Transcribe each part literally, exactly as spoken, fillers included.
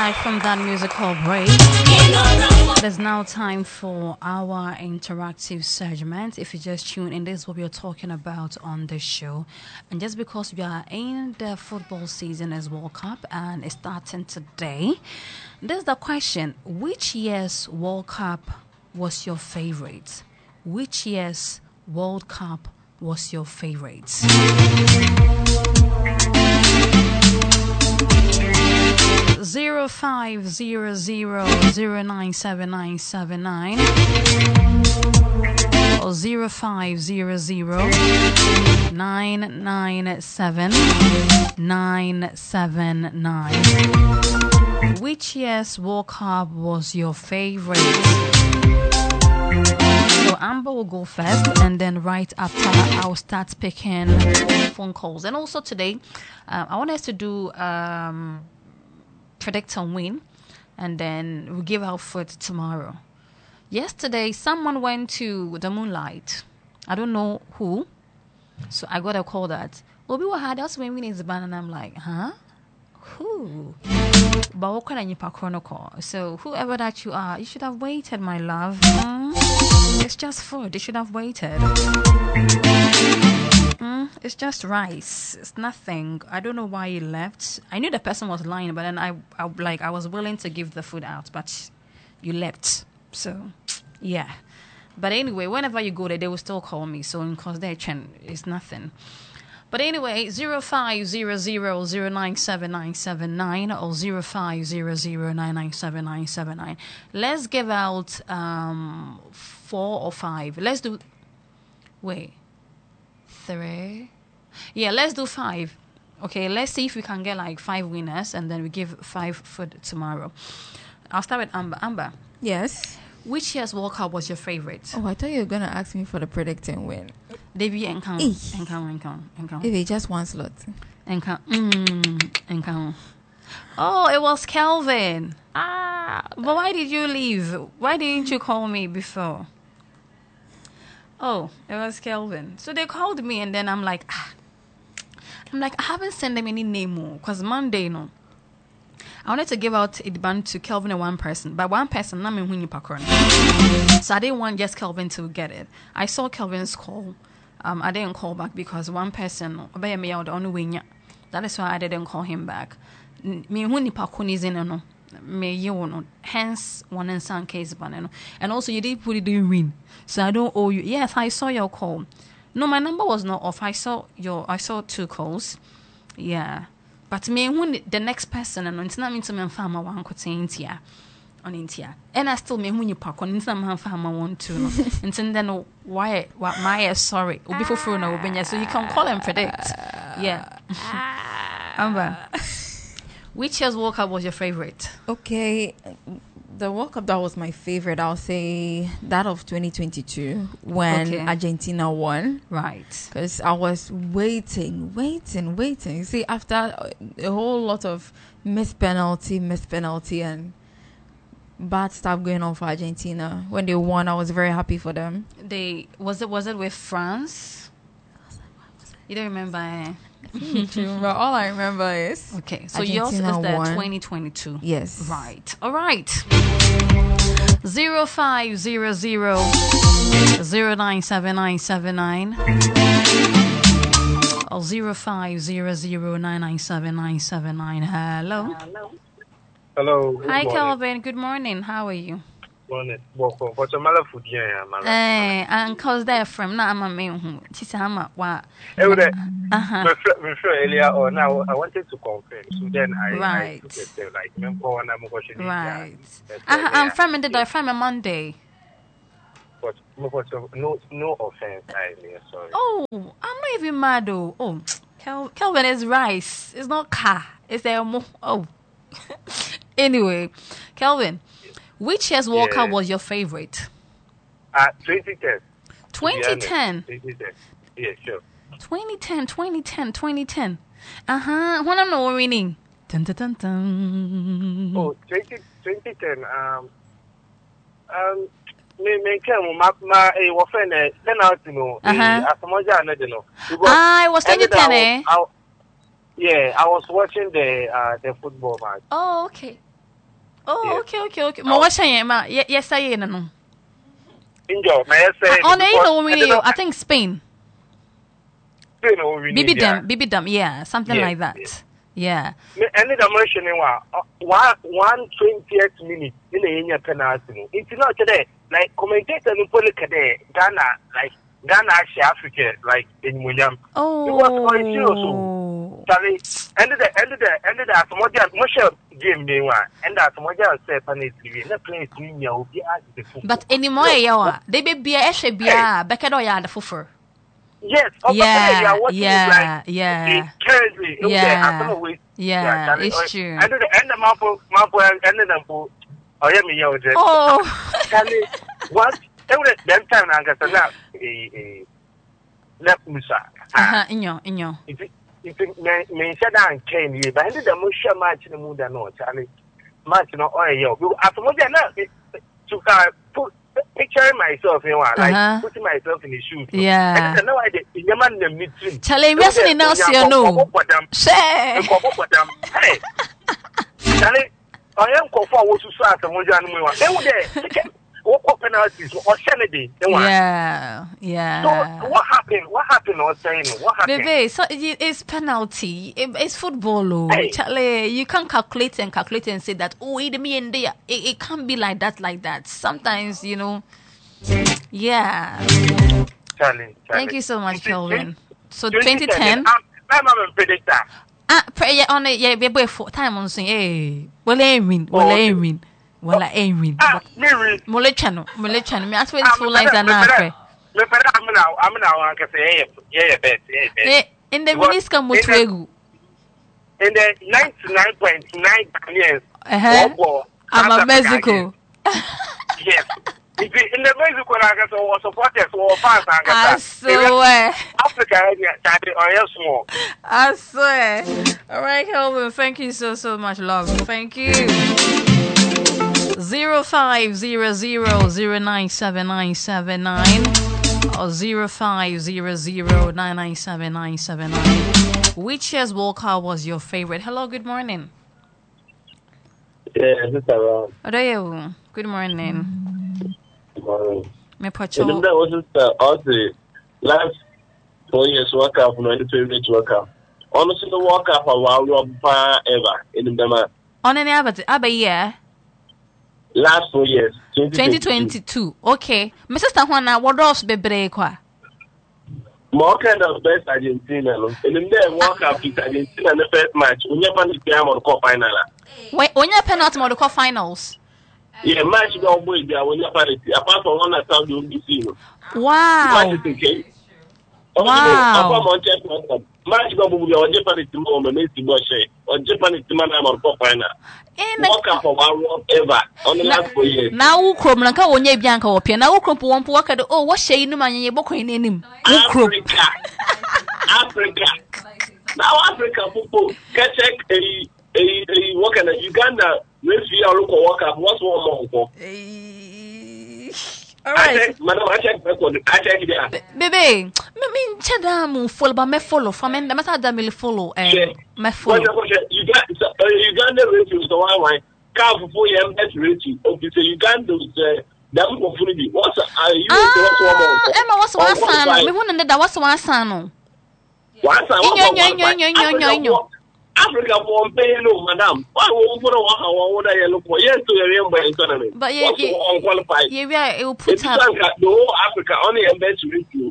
back from that musical break. It is now time for our interactive segment. If you just tune in, this is what we are talking about on the show. And just because we are in the football season as World Cup and it's starting today, there's the question: which year's World Cup was your favorite? Which year's World Cup was your favorite? Zero five zero zero zero nine seven nine seven nine or zero five zero zero nine nine seven nine seven nine. Which year's World Cup was your favorite? So Amber will go first, and then right after I'll start picking phone calls. And also today, uh, I want us to do um. predict and win, and then we'll give out food tomorrow. Yesterday, someone went to the Moonlight. I don't know who, so I got a call that Obi wa had us when we need the band, and I'm like, huh? Who? But what kind of nipa chronicle? So whoever that you are, you should have waited, my love. Mm? It's just food. You should have waited. Mm, it's just rice. It's nothing. I don't know why you left. I knew the person was lying, but then I, I like I was willing to give the food out, but you left. So, yeah. But anyway, whenever you go there, they will still call me. So, because they're chen, it's nothing. But anyway, zero five zero zero zero nine seven nine seven nine or zero five zero zero nine nine seven nine seven nine. Let's give out um four or five. Let's do. Wait. Three. Yeah, let's do five. Okay, let's see if we can get like five winners, and then we give five food tomorrow. I'll start with Amber. Amber. Yes. Which year's World Cup was your favorite? Oh, I thought you were gonna ask me for the predicting win. Debbie Enkan. Enkan. Enkan. Enkan. If it's just one slot. Enkan. Mm, Enkan. Oh, it was Kelvin. Ah, but why did you leave? Why didn't you call me before? Oh, it was Kelvin. So they called me, and then I'm like, ah. I'm like, I haven't sent them any name more, because Monday, you know, I wanted to give out a band to Kelvin and one person, but one person, not me, so I didn't want just Kelvin to get it. I saw Kelvin's call. Um, I didn't call back because one person, that is why I didn't call him back. Me, who ni pakuni zeno me you know, hence one in some case, banano. And also, you did put it in win, so I don't owe you. Yes, I saw your call. No, my number was not off. I saw your, I saw two calls. Yeah, but me when the next person, and it's not mean to me farmer one could say intia on intia, and I still me when you park on instant farmer one too. And then why what my sorry will be for free now, so you can call and predict. Yeah, Amber. Which year's World Cup was your favorite? Okay, the World Cup that was my favorite, I'll say that of twenty twenty-two when okay. Argentina won. Right. Because I was waiting, waiting, waiting. See, after a whole lot of missed penalty, missed penalty, and bad stuff going on for Argentina, when they won, I was very happy for them. They was it was it with France? You don't remember? Eh? But all I remember is okay. So Argentina yours is the twenty twenty-two. Yes. Right. All right. Zero five zero zero zero nine seven nine seven nine or zero five zero zero nine nine seven nine seven nine. Hello. Hello. Hello. Hi, Kelvin. Good morning. How are you? Morning. Welcome. What's your mother food here, man? Eh, and cause they're from na ama me hu. Chisa ama wa. Eh, we uh-huh. earlier or now I wanted to confirm. So then I right. I took it like remember when I'm watching right. Uh, I'm from in the from a Monday. But no no offense, I mean, sorry. Oh, I'm not even mad though. Oh, Kel- Kelvin is rice. It's not car. It's a mo. Oh. Anyway, Kelvin. Which year's World Cup yeah. was your favorite? Uh, twenty ten. twenty ten? twenty ten. Yeah, sure. twenty ten, twenty ten, twenty ten. Uh-huh. When I'm not winning. Dun, dun, dun, dun. Oh, twenty, twenty ten. Um, um, me, me, come, my, my, eh, what friend, eh, then out, you know, eh, as much as I know, ah, it was twenty ten, eh? Yeah, I was watching the, uh, the football match. Oh, okay. Oh, yes. okay, okay, okay. Ma what say ma? Yes, I no. Enjoy. May I say? On the I think Spain. Spain or we Bibi them, Bibi them, yeah, something yes, like that. Yes. Yeah. Any dimension in one one twentieth minute in the Indian penalty. It's not today. Like commentator in Polycade, Ghana, like Ghana, Africa, like in William. Oh. It was for you. Charlie, ended the ended the ended the Asamoah Moshe game they were, and Asamoah said, "Penny T V, the place in your be the food." But anymore, yeah, they be be a she be a Beckado ya the fuffer. Yes, yeah, yeah, yeah, currently, yeah, yeah, it's true. And the end of Mapo, Mapo, and then Mapo, oh, yeah, me, yo, oh, Charlie, what? Every then time I got a a left Musa. Ah, in your, in your. If it may shut down came here, but I did the Musha match in the mood and no, Charlie, match no oil, yo. After what I to put. Picturing myself, you know, like uh-huh. putting myself in the shoes. Yeah. I don't know why the man them meeting. Charlie, we are saying now, see you know. Say. Hey. Charlie, I am called for to start the Mojan. They were there. What penalties or Kennedy? Yeah, yeah. So what happened? What happened? Or saying what happened? Baby, so it's penalty. It, it's football, oh. Hey. Charlie. You can't calculate and calculate and say that. Oh, it me and there. It, it can't be like that, like that. Sometimes, you know. Yeah. Charlie, Charlie. Thank you so much, Kelvin. So twenty ten. I'm a predictor. Ah, pray on it. Yeah, baby. For time on saying, hey, well, I mean, well, I mean. Well, I mean, Mole channel, Mole channel. Me ask for two lines and now. I'm now, I'm now. I can say, yeah, yeah, in the Minisca Mutwegu. In the ninety-nine point nine years, I'm a Mexico. Yes. In the Mexico, I guess, or supporters or fans, I swear. Africa, or else more. I swear. All right, Kelvin, thank you so, so much, love. Thank you. Zero five zero zero zero nine seven nine seven nine or zero five zero zero nine nine seven nine seven nine. Which year's World Cup was your favorite? Hello, good morning. Yeah, this is around. What are you? Good morning. Good morning. Me pacho. That was just all the last four years World Cup, no any favorite World Cup. Honestly, the World Cup a while ever in the on any other other year. Last four years, twenty twenty-two. Okay. Missus Tahwana, what else be breakwa? More kind of best Argentina. No? And then they World Cup with Argentina in the first match. When you find the game on the cup final. Wait, when you penalty on the cup finals? Yeah, match go away there when you find it. Apart from one that sound you see. Wow. Match is okay. Wow. Apart from Manchester, match go away there when you find it tomorrow. Messi go share. Or Japan is tomorrow on the cup final. World Cup for one world ever on the last four years. Now who come like a one year bianca or piano? Who come one walk at oh what shade no man ye book in him? Africa. Africa. Now Africa football. Can check a a a work in Uganda. Let's see how look World Cup. What's one more for? All right, madam. I check record. I check it there. Baby, me me chada follow, but me follow. For me, the matter that me follow. Eh, me follow. Uganda, Uganda race the one why. Car for four years best race. Okay, so Uganda is that we go fully. What's uh you? Ah, Emma, what's one son? Me who that what's one son? One son. Africa for paying no, madam. Why won't put a one hour look for yes to a rainbow economy? But yeah, unqualified. Yeah, it will put up the whole Africa only embeds with you.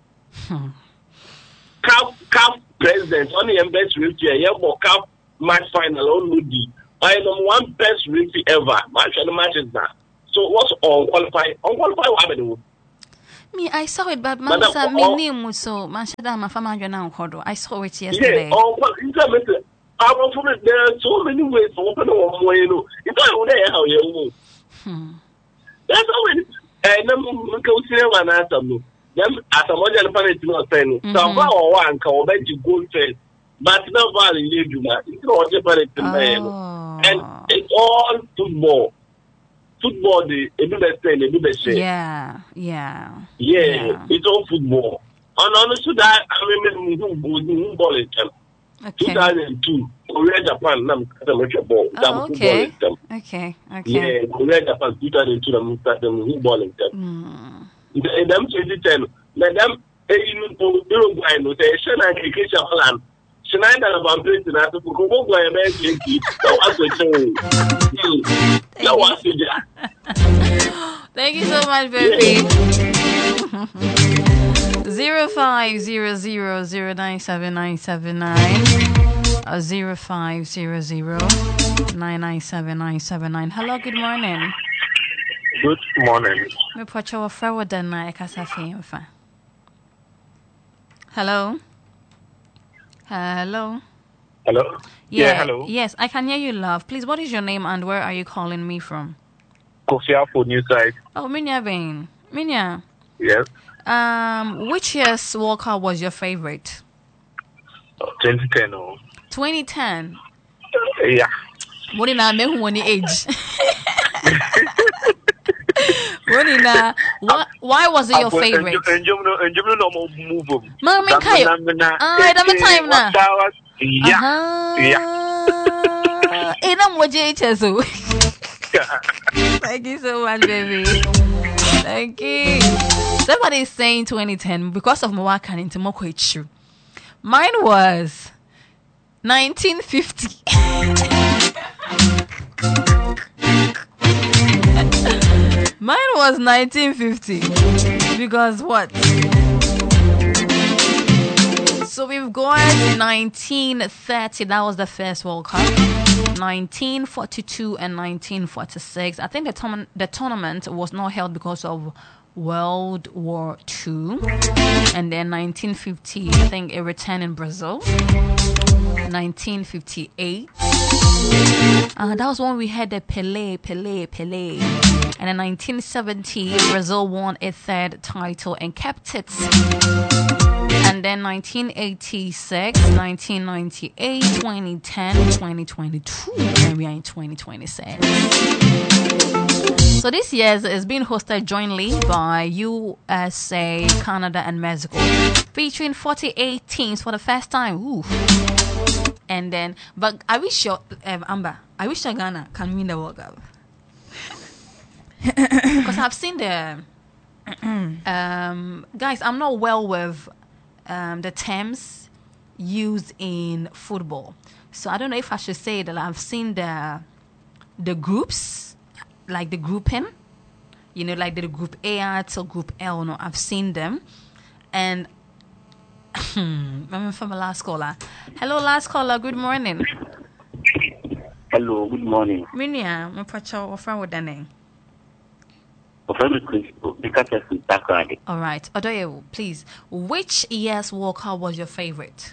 Cup Cup president only embeds with you. Yeah, but Cup match final only. I am one best review ever. Match and matches now. So what's unqualified? Unqualified what happened? Me, I saw it, but man, my name was so Mashada, my family now. I saw it yesterday. Yeah, oh, well, I want to there are so many ways to open one more, you know. It's not there how you know. That's how it and then we go see one answer. Then at a model planet not saying so one can bet you gold face, but not value you do that. It's not a planet and it's all football. Football the do the thing, they do the same. Yeah, yeah. Yeah, it's all football. And honestly that I remember who ball it. Okay. two thousand two, Korea, Japan, Nam, Ball. Oh, okay. Okay. Okay. Yeah, we read about two thousand two. I'm start them who balling them. And them twenty ten. Now them, you know, you know, say Shana education plan. Schneider about twenty na to go go go and twenty. That was the thing. That was it. Thank you so much, baby. Zero five zero zero zero nine seven nine seven nine. Uh, zero five zero zero nine nine seven nine seven nine. Hello, good morning. Good morning. Me pocho wa fra wadan na ekasa fa. Hello. Hello. Hello. Yeah, yeah. Hello. Yes, I can hear you, love. Please, what is your name and where are you calling me from? Kofi for new site. Oh, Minya Bain. Minya. Yes. Um, which year's World Cup was your favorite? Oh, twenty ten. Oh. twenty ten. Yeah. What in a who won age? What in a why, why was it your favorite? Mama Kayo. Ah, it's my time now. Yeah. Yeah. Eh, I'm watching H S O. Thank you so much, baby. Thank you. Somebody is saying twenty ten because of Mwaka into Moko. It's true. Mine was nineteen fifty. Mine was nineteen fifty. Because what? So we've gone nineteen thirty. That was the first World Cup. nineteen forty-two and nineteen forty-six. I think the, tom- the tournament was not held because of World War Two. And then nineteen fifty, I think it returned in Brazil. nineteen fifty-eight. Uh, that was when we had the Pelé, Pelé, Pelé. And in nineteen seventy, Brazil won a third title and kept it. And then nineteen eighty-six, nineteen ninety-eight, twenty ten, twenty twenty-two, and we are in twenty twenty-six. So this year is being hosted jointly by U S A, Canada, and Mexico, featuring forty-eight teams for the first time. Ooh. And then, but I wish your um, Amber, I wish Ghana can win the World Cup because I've seen the um, guys. I'm not well with um, the terms used in football, so I don't know if I should say that I've seen the the groups, like the grouping, you know, like the group A till group L. No, I've seen them, and I'm from the last caller. Hello, last caller. Good morning. Hello, good morning. Minya, my pacho, what friend with the name? All right. Odoye, please. Which year's World Cup was your favorite?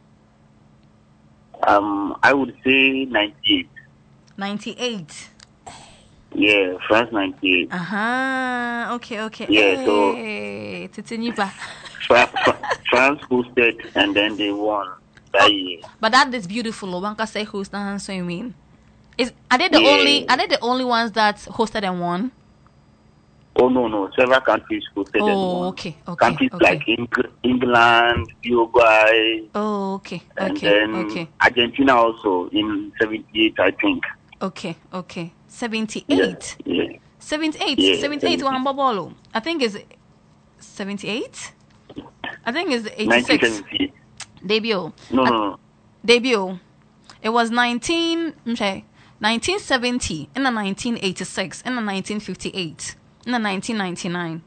Um, I would say ninety-eight. ninety-eight. Yeah, France ninety-eight. Uh huh. Okay, okay. Yeah, hey, so Titinipa. France hosted and then they won that oh, year. But that is beautiful. One can say host, and so you mean? Is are they the yeah. only? Are they the only ones that hosted and won? Oh no, no, several countries hosted oh, and won. okay, okay. Countries okay. like Eng- England, Uruguay. Oh, okay, and okay, then okay. Argentina also in seventy-eight, I think. Okay, okay. seventy-eight. Yeah. yeah. seventy-eight. Yeah, seventy-eight. seventy-eight. I think is seventy-eight. I think it's eighty-six. Debut. No, no, no. Debut. It was nineteen. Okay, nineteen seventy. In the nineteen eighty-six. In the nineteen fifty-eight. In the nineteen ninety-nine.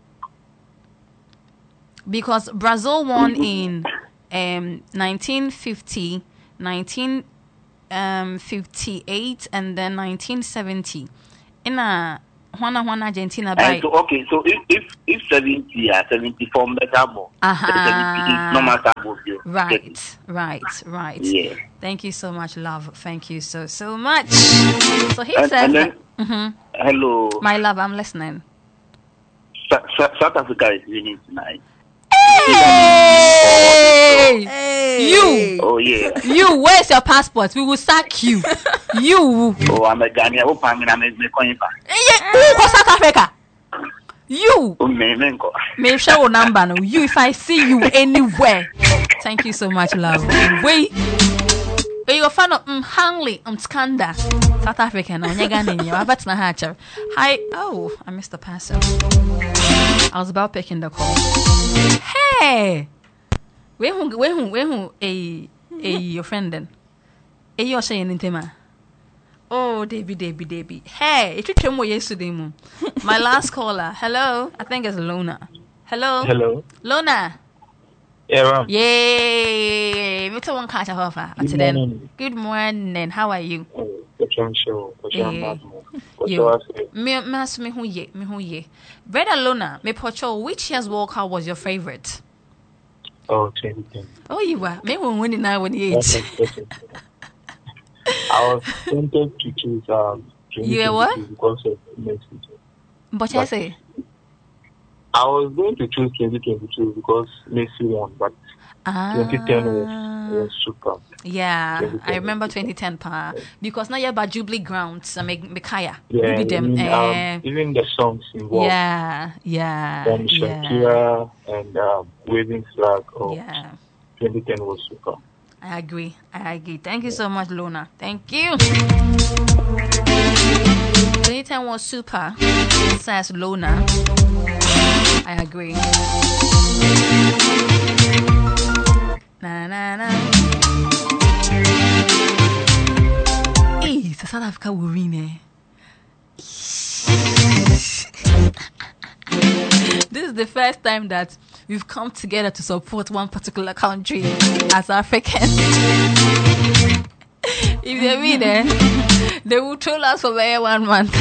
Because Brazil won in um nineteen fifty, nineteen fifty-eight, and then nineteen seventy. In a Juana Juana Argentina by so, okay, so if if if seventy or seventy-four better more. Uh-huh. No matter what you right, right, right. Yeah. Thank you so much, love. Thank you so so much. So he and, says and then, that, mm-hmm. hello. My love, I'm listening. South, South Africa is winning tonight. Hey! Hey! You! Oh, yeah. You, where's your passport? We will sack you. You! Oh, I'm a Ghanaian. Oh, I'm a Ghanaian. Who South Africa? You! Oh, me, me, go. Make sure your number now. You, if I see you anywhere. Thank you so much, love. Wait. you're a fan of um, Hanley, um, Skanda, South African, or Yagani, you're about to hatcher. Hi, oh, I missed the person. I was about picking the call. Hey, where who, where who, where who, a, a, your friend then? A, you're saying in Tema. Oh, Debbie, Debbie, Debbie. Hey, it took more yesterday. My last caller. Hello, I think it's Lona. Hello. Hello. Lona. Yeah, Ram. Yay! Me too one catch a offer. Good morning. Good morning. How are you? Potential. Yeah. You. Me, me ask me who ye, me who ye. Brother Lona, me pocho. Which year's World Cup was your favorite? Oh, twenty ten. Oh, you were. Me who winning now when you age. I was tempted to choose um. You were what? Because of Messi. But I say. I was going to choose twenty twenty-two because Messi won, but ah. twenty ten was, was super. Yeah, I remember twenty ten, pa. Because now you're about Jubilee Grounds, I make Mikaya. Yeah, them, even, uh, um, even the songs involved. Yeah, yeah. From Shakira yeah. and um, Waving Flag. Oh, yeah. twenty ten was super. I agree. I agree. Thank you so much, Lona. Thank you. twenty ten was super, says Lona. I agree. Na na na. Hey, South Africa will win. Eh? This is the first time that we've come together to support one particular country as Africans. If they win, eh, they will troll us for one month.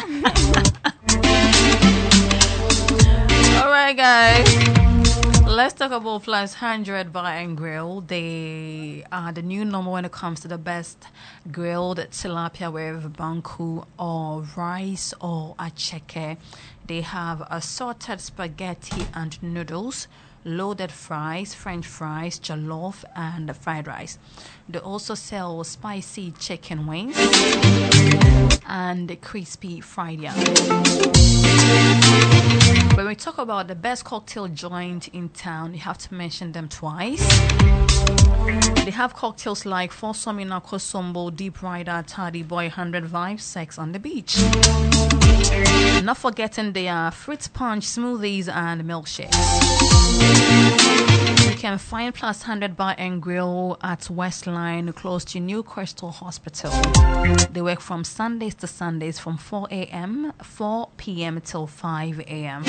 Alright, guys, let's talk about Plus one hundred Bar and Grill. They are the new normal when it comes to the best grilled tilapia with banku or rice or acheke. They have assorted spaghetti and noodles, loaded fries, French fries, jollof, and fried rice. They also sell spicy chicken wings and crispy fried yam. When we talk about the best cocktail joint in town, you have to mention them twice. They have cocktails like Foursome Inako Sombo, Deep Rider, Toddy Boy, one hundred Vibes, Sex on the Beach. Not forgetting their fruit punch, smoothies, and milkshakes. You can find Plus one hundred Bar and Grill at Westline, close to New Crystal Hospital. They work from Sundays to Sundays from four a.m., four p.m. till five a.m.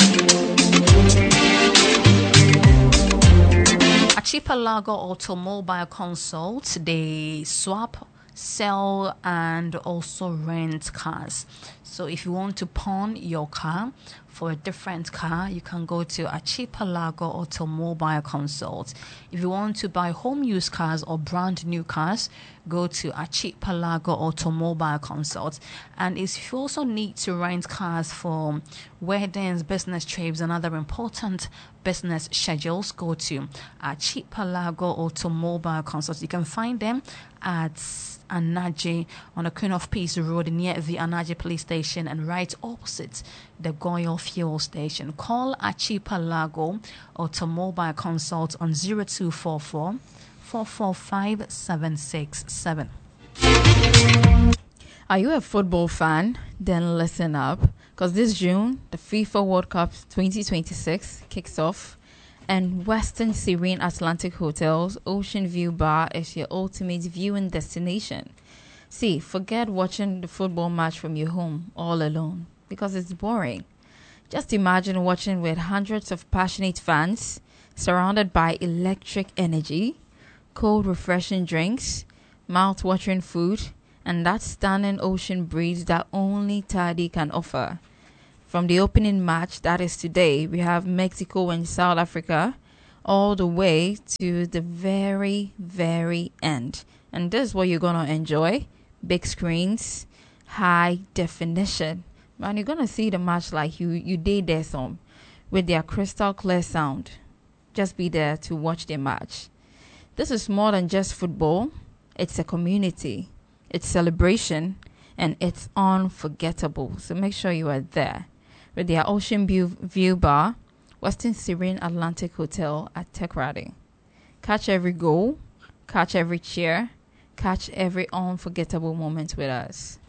Archipelago Automobile Consult, they swap, sell, and also rent cars. So if you want to pawn your car for a different car, you can go to Archipelago Automobile Consult. If you want to buy home use cars or brand new cars, go to Archipelago Automobile Consult. And if you also need to rent cars for weddings, business trips, and other important business schedules, go to Archipelago Automobile Consult. You can find them at Anaje on the Queen of Peace Road near the Anaje Police Station and right opposite the Goyle Fuel Station. Call Archipelago Automobile Consult on zero two four four, four four five, seven six seven. Are you a football fan? Then listen up, because this June, the FIFA World Cup twenty twenty-six kicks off. And Western Serene Atlantic Hotels Ocean View Bar is your ultimate viewing destination. See, forget watching the football match from your home all alone, because it's boring. Just imagine watching with hundreds of passionate fans, surrounded by electric energy, cold refreshing drinks, mouth-watering food, and that stunning ocean breeze that only Tadi can offer. From the opening match, that is today, we have Mexico and South Africa, all the way to the very, very end. And this is what you're going to enjoy. Big screens, high definition. Man, you're going to see the match like you, you did there some, with their crystal clear sound. Just be there to watch the match. This is more than just football. It's a community. It's celebration. And it's unforgettable. So make sure you are there. With their Ocean View, View Bar, Western Serene Atlantic Hotel at Tech Riding. Catch every goal, catch every cheer, catch every unforgettable moment with us.